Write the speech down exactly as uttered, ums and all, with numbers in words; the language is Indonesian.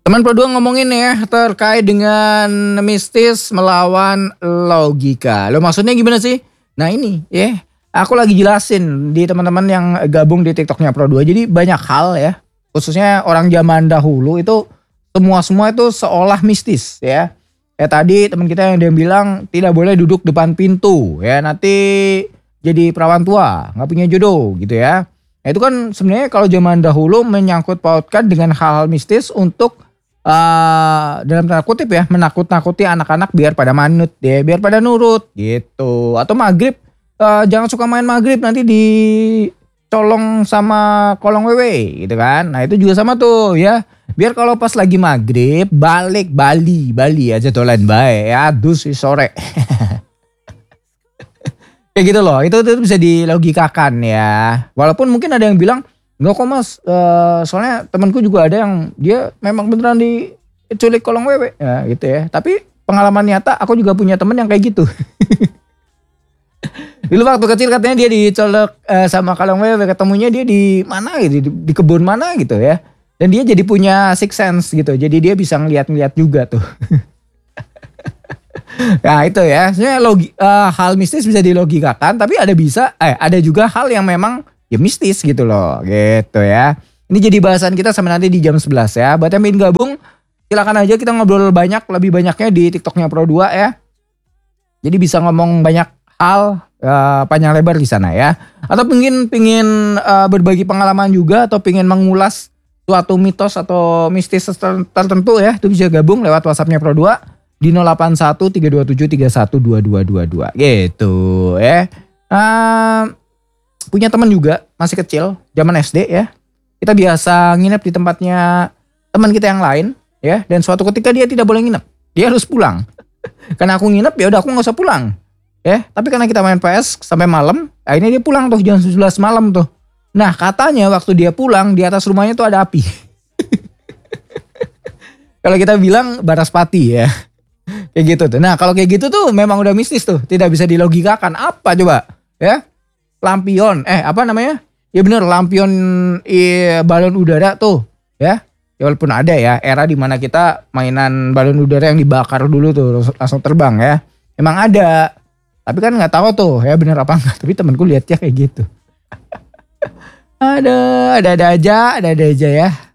Teman Pro dua ngomongin ya terkait dengan mistis melawan logika. Lo maksudnya gimana sih? Nah ini ya, aku lagi jelasin di teman-teman yang gabung di TikToknya Pro dua. Jadi banyak hal ya, khususnya orang zaman dahulu itu semua-semua itu seolah mistis ya. Kayak tadi teman kita yang dia bilang tidak boleh duduk depan pintu ya, nanti jadi perawan tua, nggak punya jodoh gitu ya. Nah, itu kan sebenarnya kalau zaman dahulu menyangkut pautkan dengan hal-hal mistis untuk Uh, dalam tanda kutip ya, menakut-nakuti anak-anak biar pada manut ya, biar pada nurut gitu. Atau maghrib, uh, jangan suka main maghrib nanti dicolong sama kolong wewe gitu kan. Nah itu juga sama tuh ya, biar kalau pas lagi maghrib balik Bali Bali aja tolan bae ya, dus sore. Kayak gitu loh, itu, itu bisa dilogikakan ya. Walaupun mungkin ada yang bilang enggak kok mas, uh, soalnya temanku juga ada yang dia memang beneran diculik kolong wewe ya gitu ya. Tapi pengalaman nyata aku juga punya temen yang kayak gitu. Dulu waktu kecil katanya dia dicolok uh, sama kolong wewe, ketemunya dia di mana gitu, di, di kebun mana gitu ya. Dan dia jadi punya six sense gitu, jadi dia bisa ngeliat-ngeliat juga tuh. Nah itu ya, sebenarnya logi, uh, hal mistis bisa dilogikakan, tapi ada bisa, eh ada juga hal yang memang ya mistis gitu loh, gitu ya. Ini jadi bahasan kita sampai nanti di jam sebelas ya. Buat yang ingin gabung, silakan aja kita ngobrol banyak, lebih banyaknya di TikToknya Pro dua ya. Jadi bisa ngomong banyak hal uh, panjang lebar di sana ya. Atau pingin pingin uh, berbagi pengalaman juga, atau pingin mengulas suatu mitos atau mistis tertentu ya, itu bisa gabung lewat WhatsAppnya Pro dua di nol delapan satu tiga dua tujuh tiga satu dua dua dua dua gitu ya. Uh, Punya teman juga masih kecil, zaman S D ya. Kita biasa nginep di tempatnya teman kita yang lain ya. Dan suatu ketika dia tidak boleh nginep, dia harus pulang. Karena aku nginep ya udah aku nggak usah pulang ya. Tapi karena kita main P S sampai malam, akhirnya dia pulang tuh jam sebelas malam tuh. Nah katanya waktu dia pulang di atas rumahnya tuh ada api. Kalau kita bilang baraspati ya, kayak gitu tuh. Nah kalau kayak gitu tuh memang udah mistis tuh, tidak bisa dilogikakan. Apa coba ya? Lampion, eh apa namanya? Ya bener lampion eh, balon udara tuh, ya. Ya walaupun ada ya era dimana kita mainan balon udara yang dibakar dulu tuh langsung terbang ya. Emang ada, tapi kan nggak tahu tuh ya bener apa enggak. Tapi temanku lihatnya kayak gitu. ada, ada ada aja, ada ada aja ya.